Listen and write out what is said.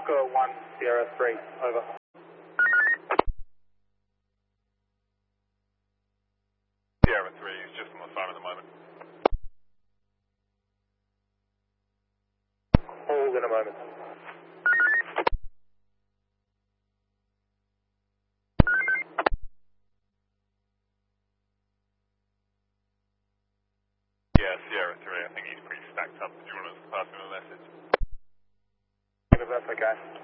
Oscar 1 Sierra 3, over. Sierra 3 is just on the phone at the moment. Hold in a moment. Yeah, Sierra 3, I think he's pretty stacked up. Do you want us to pass him a message? If that's okay.